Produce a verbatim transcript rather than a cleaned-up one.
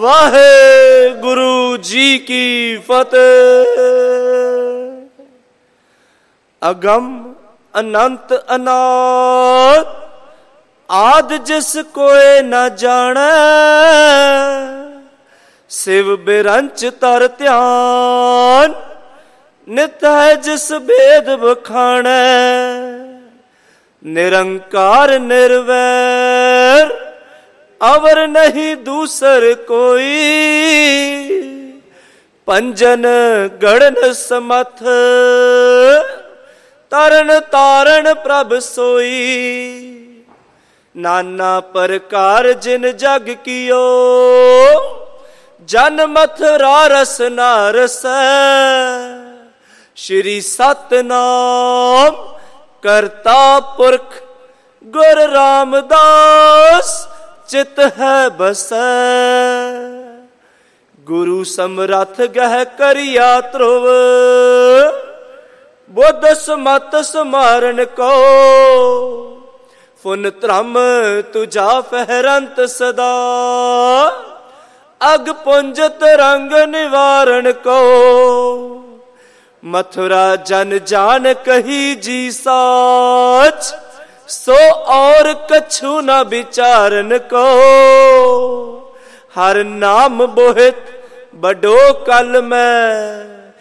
वाहेगुरु जी की फतेह। अगम अनंत अनाथ आद जिस कोय न जाने, शिव बिरंच तर ध्यान नित है जिस भेद बखाने। निरंकार निर्वैर अवर नहीं दूसर कोई, पंजन गढ़न समथ तरन तारण प्रभ सोई। नाना प्रकार जिन जग कियो, जन मथुरा रस नारस। श्री सतनाम करता पुरख गुर रामदास, चित है बस। गुरु समरथ गह करिया ध्रुव, बुद्ध समत स्मारण को। फुन त्रम तुझा फहरंत सदा, अग पुंज तरंग निवारण को। मथुरा जन जान कही जी साच, सो और कछु न विचारन को। हर नाम बोहित बडो कल में,